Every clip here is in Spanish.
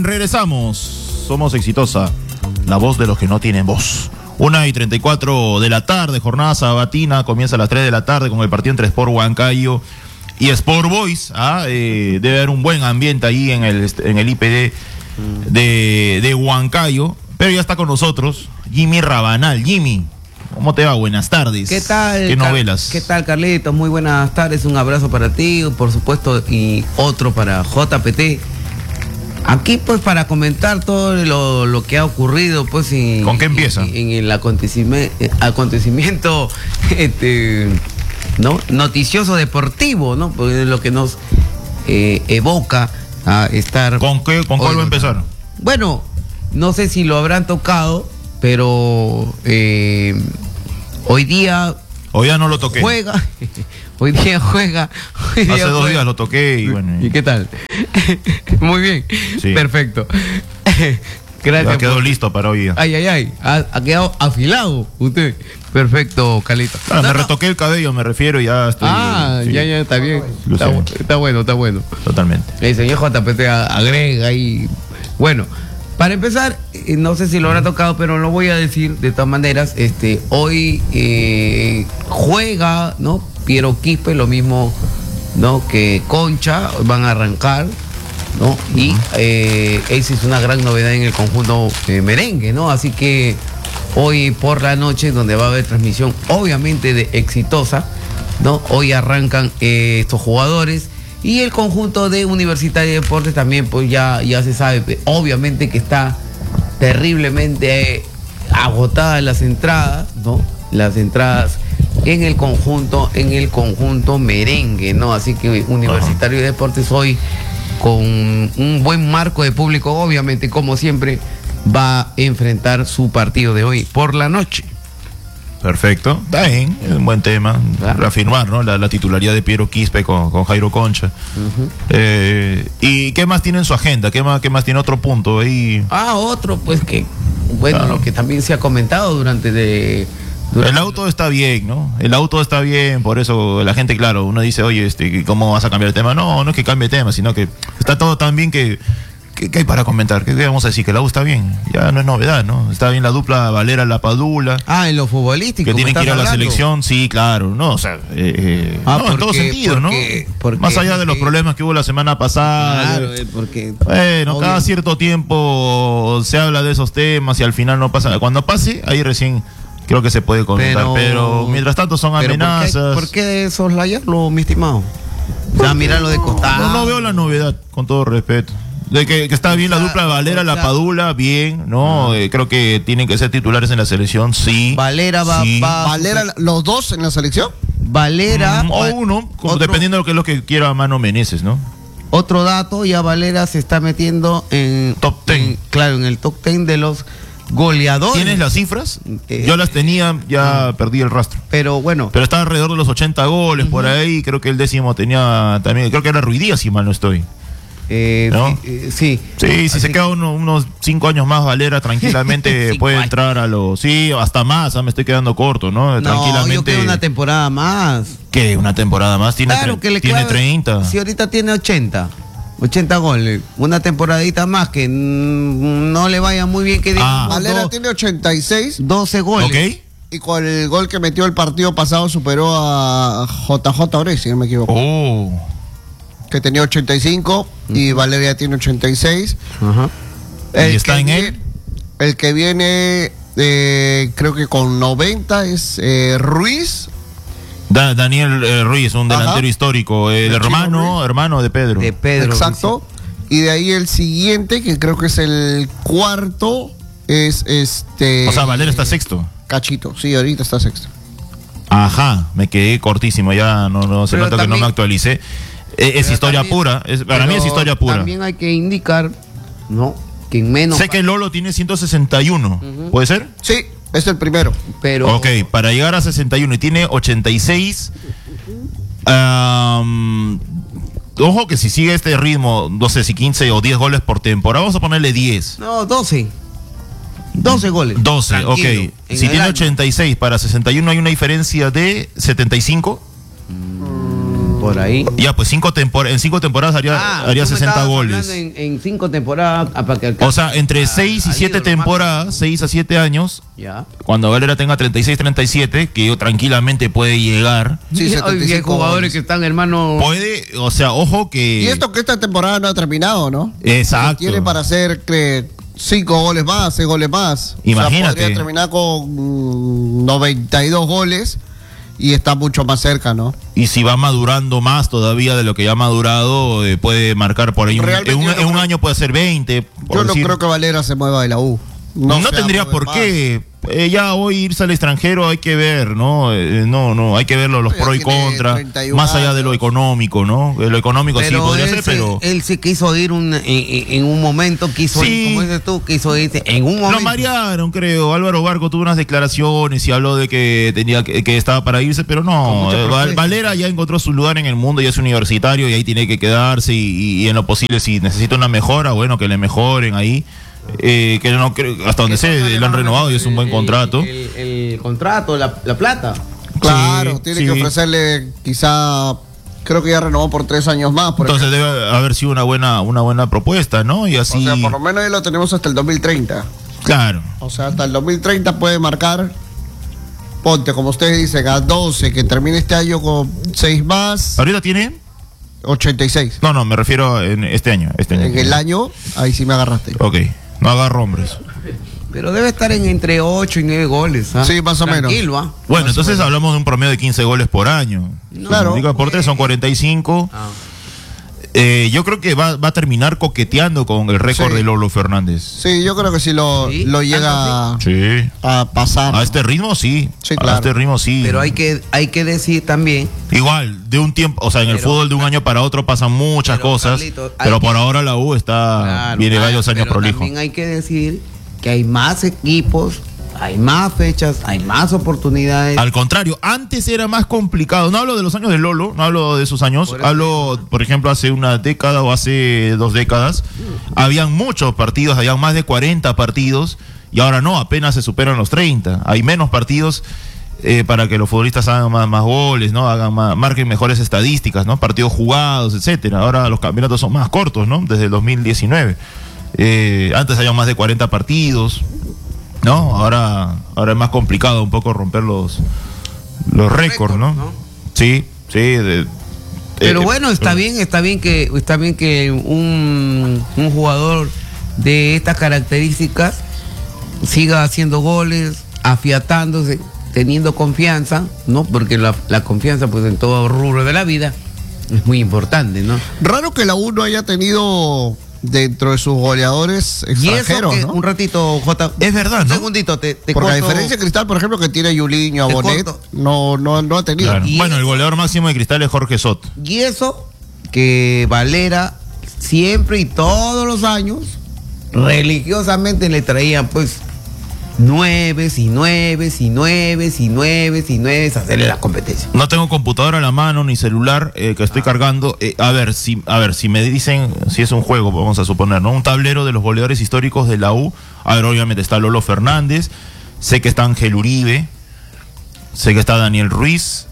regresamos. Somos Exitosa, la voz de los que no tienen voz. 1:34 de la tarde, jornada sabatina, comienza a las 3 de la tarde con el partido entre Sport Huancayo y Sport Boys. Debe haber un buen ambiente ahí en el IPD de Huancayo. Pero ya está con nosotros Jimmy Rabanal. Jimmy, ¿cómo te va? Buenas tardes. ¿Qué tal? ¿Qué novelas? ¿Qué tal, Carlitos? Muy buenas tardes. Un abrazo para ti, por supuesto, y otro para JPT. Aquí, pues, para comentar todo lo que ha ocurrido, pues, ¿con qué empieza? En el acontecimiento, ¿no? Noticioso deportivo, ¿no? Porque es lo que nos evoca a estar. ¿Con cuál va a empezar? Bueno, no sé si lo habrán tocado, pero hoy día no lo toqué. Hoy día juega. Hace 2 días lo toqué y bueno. ¿Y qué tal? Muy bien. Sí. Perfecto. Gracias. Ya quedó listo para hoy día. Ay. Ha quedado afilado usted. Perfecto, Calito. Claro, me retoqué el cabello, me refiero, ya estoy. Sí. Ya, está bien. Está bueno. Totalmente. El señor JPT agrega y. Bueno. Para empezar, no sé si lo habrá tocado, pero lo voy a decir de todas maneras. Hoy juega, ¿no? Piero Quispe, lo mismo, ¿no? Que Concha, van a arrancar, ¿no? Y esa es una gran novedad en el conjunto merengue, ¿no? Así que hoy por la noche, donde va a haber transmisión, obviamente de Exitosa, ¿no? Hoy arrancan estos jugadores. Y el conjunto de Universitario de Deportes también, pues ya se sabe, obviamente que está terriblemente agotadas las entradas, ¿no? Las entradas en el conjunto merengue, ¿no? Así que Universitario de Deportes hoy, con un buen marco de público, obviamente, como siempre, va a enfrentar su partido de hoy por la noche. Perfecto, está bien, es un buen tema, reafirmar, ¿no? La titularidad de Piero Quispe con Jairo Concha. ¿Y qué más tiene en su agenda? ¿Qué más tiene otro punto ahí? Otro, pues que, bueno, lo que también se ha comentado durante el auto está bien, ¿no? El auto está bien, por eso la gente, claro, uno dice, oye, ¿cómo vas a cambiar el tema? No es que cambie el tema, sino que está todo tan bien que... ¿Qué hay para comentar? ¿Qué vamos a decir? Que la U está bien. Ya no es novedad, ¿no? Está bien la dupla Valera-Lapadula. En lo futbolístico. Que tienen que ir a la selección, sí, claro. No, o sea, en todo sentido, ¿no? Más allá de los problemas que hubo la semana pasada. Claro, porque... Bueno, cada cierto tiempo se habla de esos temas y al final no pasa. Cuando pase, ahí recién creo que se puede comentar. Pero mientras tanto son amenazas. ¿Por qué soslayarlo, mi estimado? Ya, míralo de costado. No veo la novedad, con todo respeto. De que está bien la dupla de Valera, Lapadula, bien, ¿no? Creo que tienen que ser titulares en la selección, sí. Valera ¿Valera los dos en la selección? Valera. O uno, dependiendo de lo que quiera Mano Meneses, ¿no? Otro dato, ya Valera se está metiendo en... Top 10. Claro, en el top 10 de los goleadores. ¿Tienes las cifras? Yo las tenía, ya perdí el rastro. Pero bueno. Pero está alrededor de los 80 goles por ahí, creo que el 10º tenía también, creo que era Ruidía, si mal no estoy. ¿No? Sí, si se queda unos 5 años más Valera, tranquilamente puede entrar a los... Sí, hasta más, me estoy quedando corto, ¿no? Tranquilamente. Yo quiero una temporada más. ¿Qué? ¿Una temporada más? Tiene 30. Si ahorita tiene 80 goles, una temporadita más que no le vaya muy bien, que diga. Valera tiene 86. 12 goles. Ok. Y con el gol que metió el partido pasado superó a JJ Orey, si no me equivoco. Que tenía 85 y Valeria tiene 86. ¿Y está en él? El que viene, creo que con 90 es Ruiz. Daniel Ruiz, un delantero histórico, el hermano de Pedro. De Pedro. Exacto. Y de ahí el siguiente, que creo que es el cuarto, es O sea, Valera está sexto. Cachito, sí, ahorita está sexto. Ajá, me quedé cortísimo, ya no se nota que no me actualicé. Es historia pura, para mí es historia pura. También hay que indicar, ¿no? Que en menos... Sé que Lolo tiene 161, ¿puede ser? Sí, es el primero. Pero... Ok, para llegar a 61 y tiene 86... ojo que si sigue este ritmo, no sé si 15 o 10 goles por temporada, vamos a ponerle 10. No, 12. 12 goles. 12, tranquilo, ok. Si tiene 86 para 61, ¿hay una diferencia de 75? por ahí. Ya, pues en 5 temporadas haría 60 goles. En 5 temporadas, para que o sea, entre 6 y 7 temporadas, 6 a 7 años, ya. Cuando Valera tenga 36, 37, que tranquilamente puede llegar. Sí, hay jugadores que están, hermano. Puede, o sea, ojo que. Y esto que esta temporada no ha terminado, ¿no? Exacto. Tiene para hacer 5 goles más, 6 goles más. Imagínate. O sea, podría terminar con 92 goles y está mucho más cerca, ¿no? Y si va madurando más todavía de lo que ya ha madurado, puede marcar por ahí. En un año puede ser 20. Yo no creo que Valera se mueva de la U. No tendría por qué. Ya hoy irse al extranjero hay que ver, ¿no? No, hay que ver los pros y contras, más allá de lo económico, ¿no? Lo económico sí podría ser, pero... Él se quiso ir en un momento, ir, como dices tú, quiso irse en un momento. Lo marearon, creo. Álvaro Barco tuvo unas declaraciones y habló de que estaba para irse, pero no. Valera ya encontró su lugar en el mundo, ya es universitario y ahí tiene que quedarse y en lo posible, si necesita una mejora, bueno, que le mejoren ahí. Que no creo, hasta donde sé, lo han renovado y es un buen contrato. El contrato, la plata. Claro, tiene que ofrecerle quizá, creo que ya renovó por 3 años más. Entonces debe haber sido una buena propuesta, ¿no? Y así. O sea, por lo menos ahí lo tenemos hasta el 2030. Claro. O sea, hasta el 2030 puede marcar, ponte, como ustedes dicen, a 12, que termine este año con 6 más. ¿Ahorita tiene? 86. No, me refiero en este año. En el año, ahí sí me agarraste. Ok. No agarro hombres. Pero debe estar entre 8 y 9 goles. ¿Ah? Sí, más o menos. ¿Ah? Bueno, entonces hablamos de un promedio de 15 goles por año. Claro. Digo, por 3 son 45. Yo creo que va a terminar coqueteando con el récord de Lolo Fernández. Sí, yo creo que si lo llega a pasar. A este ritmo sí. Sí, claro. A este ritmo sí. Pero hay que decir también. Igual, de un tiempo, o sea, en el fútbol de un año para otro pasan muchas cosas. Carlito, pero por ahora la U viene varios años prolijo. También hay que decir que hay más equipos, hay más fechas, hay más oportunidades. Al contrario, antes era más complicado. No hablo de los años de Lolo, no hablo de esos años. Hablo, por ejemplo, hace una década o hace 2 décadas. Habían muchos partidos, habían más de 40 partidos. Y ahora no, apenas se superan los 30. Hay menos partidos para que los futbolistas hagan más goles, ¿no? Marquen mejores estadísticas, ¿no? Partidos jugados, etcétera. Ahora los campeonatos son más cortos, ¿no? Desde el 2019. Antes había más de 40 partidos. ¿No? Ahora es más complicado un poco romper los récords, ¿no? Sí. Pero bueno, está bien que un jugador de estas características siga haciendo goles, afiatándose, teniendo confianza, ¿no? Porque la confianza, pues, en todo rubro de la vida es muy importante, ¿no? Raro que la U no haya tenido dentro de sus goleadores extranjeros, y eso que, ¿no? Un ratito, Jota. Es verdad, un ¿no? segundito, te Porque corto. a diferencia de Cristal, por ejemplo, que tiene a Yuliño, a Bonet, no ha tenido. Claro. Bueno, el goleador máximo de Cristal es Jorge Soto. Y eso que Valera siempre y todos los años religiosamente le traían, pues, 9 a hacerle la competencia. No tengo computadora a la mano ni celular que estoy cargando. A ver si me dicen si es un juego, vamos a suponer, ¿no? Un tablero de los goleadores históricos de la U. A ver, obviamente está Lolo Fernández, sé que está Ángel Uribe, sé que está Daniel Ruiz,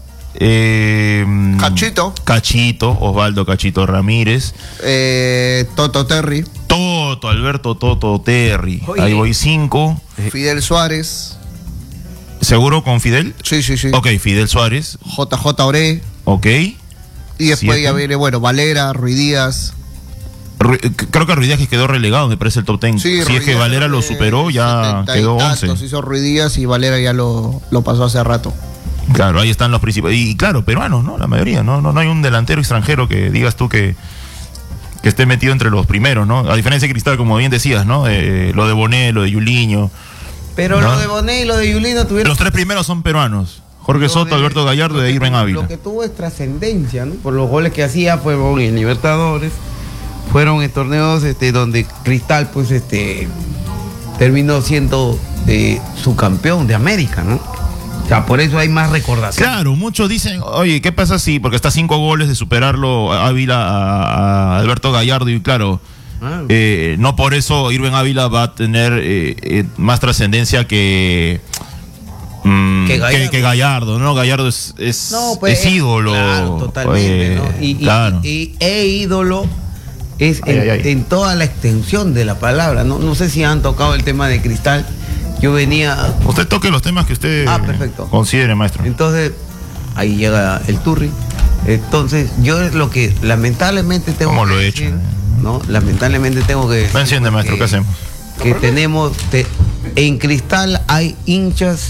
Cachito, Osvaldo Cachito Ramírez, Toto Terry, Alberto Toto Terry. Oye. Ahí voy 5. Fidel Suárez. ¿Seguro con Fidel? Sí. Ok, Fidel Suárez. JJ Oré. Ok. Y después ya viene, Valera, Ruiz Díaz. Creo que Ruiz Díaz quedó relegado, me parece el top 10. Sí, si es que Valera lo superó, ya quedó 11. Hizo Ruiz Díaz y Valera ya lo pasó hace rato. Claro, ahí están los principales. Y claro, peruanos, ¿no? La mayoría, no hay un delantero extranjero que digas tú que esté metido entre los primeros, ¿no? A diferencia de Cristal, como bien decías, ¿no? Lo de Bonet, lo de Yuliño. Pero ¿no? Lo de Bonet y lo de Yuliño tuvieron... Los 3 primeros son peruanos. Jorge Soto, Alberto Gallardo y Irving Ávila. Lo que tuvo es trascendencia, ¿no? Por los goles que hacía, fueron en Libertadores, fueron en torneos donde Cristal, pues, terminó siendo subcampeón de América, ¿no? O sea, por eso hay más recordación. Claro, muchos dicen, oye, ¿qué pasa si? Porque está 5 goles de superarlo Ávila a Alberto Gallardo y claro, no por eso Irving Ávila va a tener más trascendencia que Que Gallardo, ¿no? Gallardo es ídolo. Claro, totalmente, ¿no? Claro. Y ídolo es en toda la extensión de la palabra, ¿no? No sé si han tocado el tema de Cristal. Yo venía... Usted toque los temas que usted perfecto. considere, maestro. Entonces, ahí llega el Turri. Entonces, yo es lo que lamentablemente tengo ¿Cómo que lo he decir, hecho? ¿no? Lamentablemente tengo que decir... No enciende, maestro, ¿qué hacemos? Que tenemos... en Cristal hay hinchas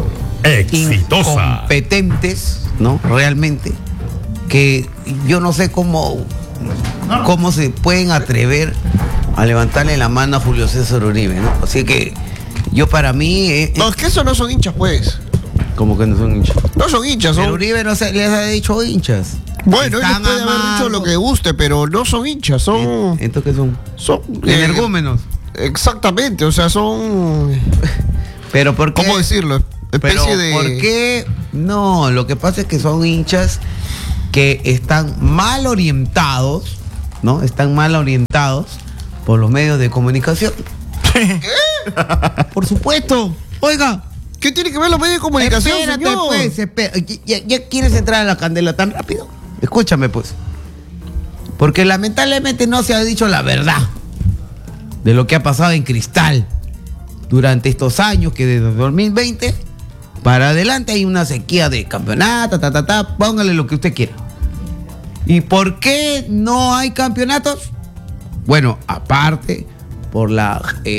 incompetentes, ¿no? Realmente. Que yo no sé cómo se pueden atrever a levantarle la mano a Julio César Uribe, ¿no? Así que yo para mí... No, es que eso no son hinchas, pues. ¿Cómo que no son hinchas? No son hinchas, son... Pero Uribe no se les ha dicho hinchas. Bueno, él puede haber dicho lo que guste, pero no son hinchas, son... ¿Entonces qué son? Son... energúmenos. Exactamente, o sea, son... Pero ¿por qué? ¿Cómo decirlo? Especie de... ¿Por qué? No, lo que pasa es que son hinchas que están mal orientados, ¿no? Están mal orientados por los medios de comunicación. ¿Qué? Por supuesto. Oiga. ¿Qué tiene que ver los medios de comunicación, Espérate, señor? pues, ¿Ya quieres entrar a la candela tan rápido? Escúchame, pues. Porque lamentablemente no se ha dicho la verdad de lo que ha pasado en Cristal durante estos años, que desde 2020 para adelante hay una sequía de campeonato, póngale lo que usted quiera. ¿Y por qué no hay campeonatos? Bueno, aparte por la